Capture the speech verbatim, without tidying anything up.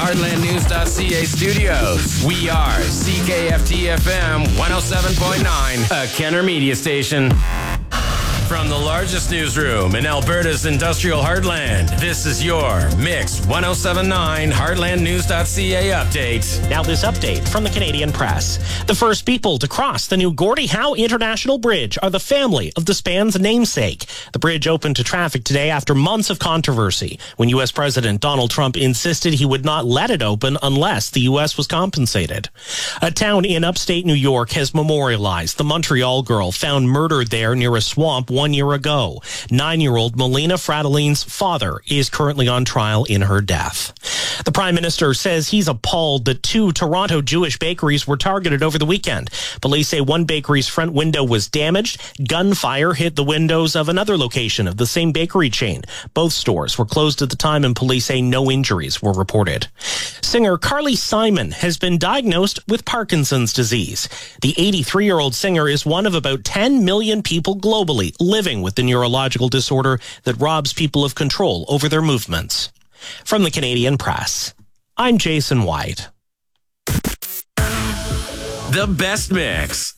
Heartland News dot C A studios. We are C K F T F M one oh seven point nine, a Kenner Media station. From the largest newsroom in Alberta's industrial heartland, this is your Mix one oh seven point nine Heartland News dot C A update. Now this update from the Canadian Press. The first people to cross the new Gordie Howe International Bridge are the family of the span's namesake. The bridge opened to traffic today after months of controversy when U S President Donald Trump insisted he would not let it open unless the U S was compensated. A town in upstate New York has memorialized the Montreal girl found murdered there near a swamp one year ago. Nine-year-old Melina Frateline's father is currently on trial in her death. The Prime Minister says he's appalled that two Toronto Jewish bakeries were targeted over the weekend. Police say one bakery's front window was damaged. Gunfire hit the windows of another location of the same bakery chain. Both stores were closed at the time, and police say no injuries were reported. Singer Carly Simon has been diagnosed with Parkinson's disease. The eighty-three-year-old singer is one of about ten million people globally living with the neurological disorder that robs people of control over their movements. From the Canadian Press, I'm Jason White. The best mix